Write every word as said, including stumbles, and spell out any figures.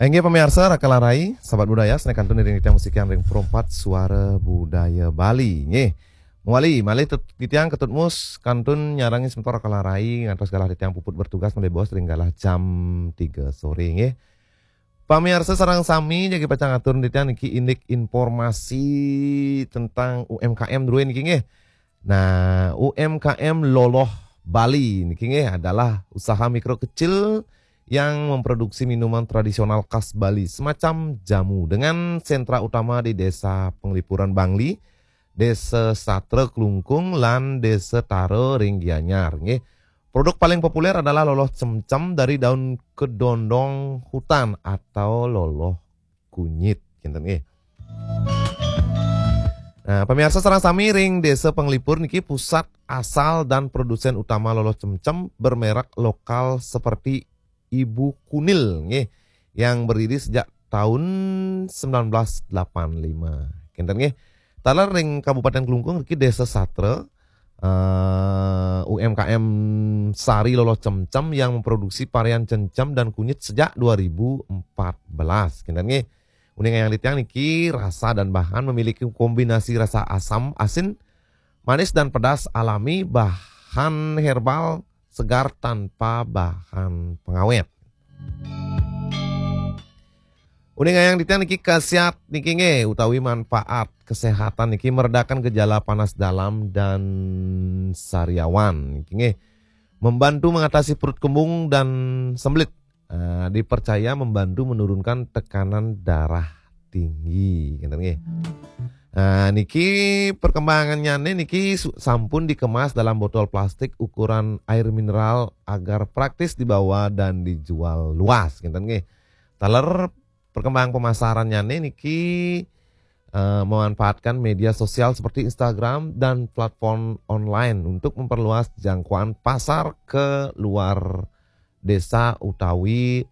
Enggih pemirsa Rakalarai, sahabat budaya, senek kantun ring titiang musik yang ring perempat suara budaya Bali. Nggih. Muali, malih titiang ketut mus kantun nyarangi sementor Rakalarai ngantos galah titiang puput bertugas mulai bos ring galah jam tiga sore nggih. Pamirsa sareng sami jadi pacang atur titiang niki indik informasi tentang U M K M dulu niki nggih. Nah, U M K M Loloh Bali niki nggih adalah usaha mikro kecil yang memproduksi minuman tradisional khas Bali semacam jamu dengan sentra utama di Desa Penglipuran Bangli, Desa Satre Klungkung, lan Desa Taro Ringgianyar. Nggih. Produk paling populer adalah loloh cemcem dari daun kedondong hutan atau loloh kunyit. Kinten nggih. Nah, pemirsa sareng sami ring Desa Penglipur niki pusat asal dan produsen utama loloh cemcem bermerek lokal seperti Ibu Kunil nggih yang berdiri sejak tahun sembilan belas delapan puluh lima. Kinten nggih. Talar ring Kabupaten Klungkung niki Desa Satre uh, U M K M Sari Loloh Cemcem yang memproduksi varian cemcem dan kunyit sejak dua ribu empat belas. Kinten nggih. Uning yang ditiang niki rasa dan bahan memiliki kombinasi rasa asam, asin, manis dan pedas alami, bahan herbal segar tanpa bahan pengawet. Uning yang ditiang niki khasiat niki nge utawi manfaat kesehatan niki meredakan gejala panas dalam dan sariawan niki nge membantu mengatasi perut kembung dan sembelit. Nah, dipercaya membantu menurunkan tekanan darah tinggi. Nah, niki perkembangannya niki sampun dikemas dalam botol plastik ukuran air mineral agar praktis dibawa dan dijual luas. Taler perkembangan pemasarannya niki uh, memanfaatkan media sosial seperti Instagram dan platform online untuk memperluas jangkauan pasar ke luar desa utawi